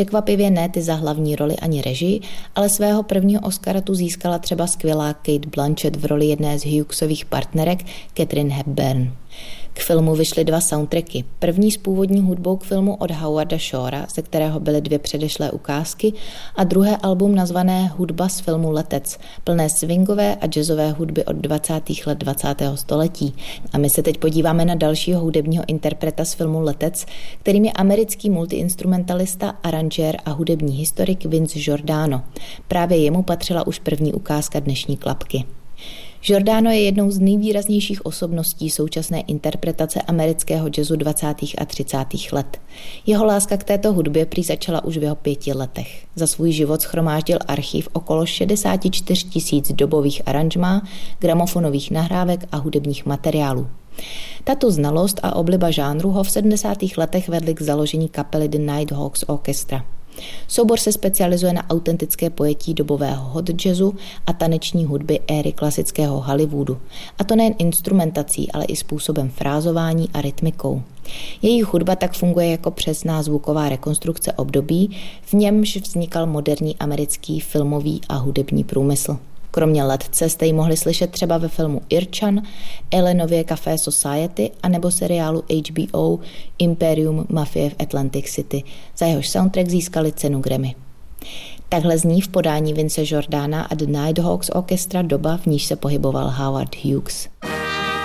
Překvapivě ne ty za hlavní roli ani režii, ale svého prvního Oscara tu získala třeba skvělá Cate Blanchett v roli jedné z Hughesových partnerek Katharine Hepburn. K filmu vyšly 2 soundtracky. První s původní hudbou k filmu od Howarda Shawra, ze kterého byly 2 předešlé ukázky, a druhé album nazvané Hudba z filmu Letec, plné swingové a jazzové hudby od 20. let 20. století. A my se teď podíváme na dalšího hudebního interpreta z filmu Letec, kterým je americký multiinstrumentalista, aranžér a hudební historik Vince Giordano. Právě jemu patřila už první ukázka dnešní klapky. Giordano je jednou z nejvýraznějších osobností současné interpretace amerického jazzu 20. a 30. let. Jeho láska k této hudbě prý začala už v jeho 5 letech. Za svůj život shromáždil archiv okolo 64 000 dobových aranžmá, gramofonových nahrávek a hudebních materiálů. Tato znalost a obliba žánru ho v 70. letech vedly k založení kapely The Nighthawks Orchestra. Soubor se specializuje na autentické pojetí dobového hot jazzu a taneční hudby éry klasického Hollywoodu. A to nejen instrumentací, ale i způsobem frázování a rytmikou. Jejich hudba tak funguje jako přesná zvuková rekonstrukce období, v němž vznikal moderní americký filmový a hudební průmysl. Kromě Letce jste ji mohli slyšet třeba ve filmu Irčan, Elenově Café Society anebo seriálu HBO Imperium Mafie v Atlantic City, za jehož soundtrack získali cenu Grammy. Takhle zní v podání Vince Giordana a The Nighthawks Orchestra doba, v níž se pohyboval Howard Hughes.